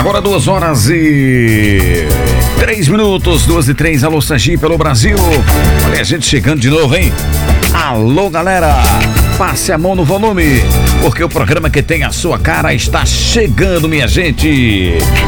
Agora 2h03, 2h03, alô Sergipe, pelo Brasil. Olha a gente chegando de novo, hein? Alô galera, passe a mão no volume, porque o programa que tem a sua cara está chegando, minha gente.